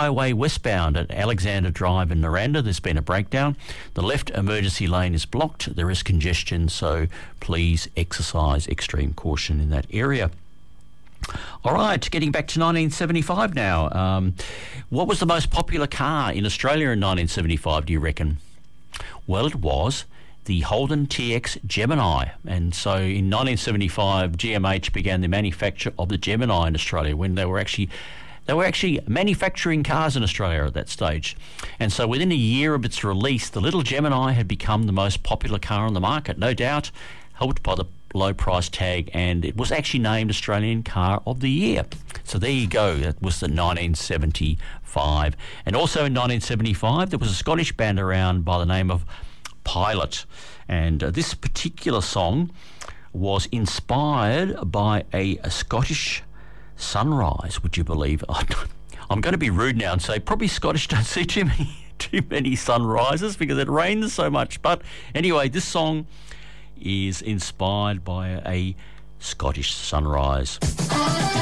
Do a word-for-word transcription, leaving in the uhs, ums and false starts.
Highway westbound at Alexander Drive in Naranda. There's been a breakdown. The left emergency lane is blocked. There is congestion, so please exercise extreme caution in that area. All right, getting back to nineteen seventy-five now. Um, what was the most popular car in Australia in nineteen seventy-five, do you reckon? Well, it was the Holden T X Gemini. And so in nineteen seventy-five, G M H began the manufacture of the Gemini in Australia when they were actually they were actually manufacturing cars in Australia at that stage. And so within a year of its release, the little Gemini had become the most popular car on the market, no doubt, helped by the low price tag, and it was actually named Australian Car of the Year. So there you go, that was the nineteen seventy-five. And also in nineteen seventy-five, there was a Scottish band around by the name of Pilot, and uh, this particular song was inspired by a, a Scottish sunrise, would you believe? I'm going to be rude now and say probably Scottish don't see too many too many sunrises because it rains so much, but anyway, this song is inspired by a Scottish sunrise.